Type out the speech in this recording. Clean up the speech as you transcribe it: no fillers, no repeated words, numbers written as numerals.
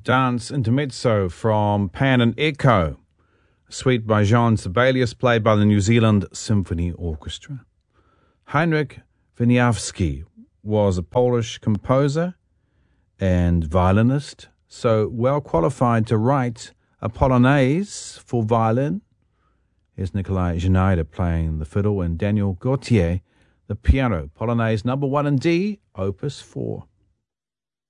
Dance Intermezzo from Pan and Echo, a suite by Jean Sibelius, played by the New Zealand Symphony Orchestra. Heinrich Wieniawski was a Polish composer and violinist, so well qualified to write a polonaise for violin. Here's Nikolai Znaider playing the fiddle and Daniel Gauthier the piano. Polonaise number 1 in D, Opus 4.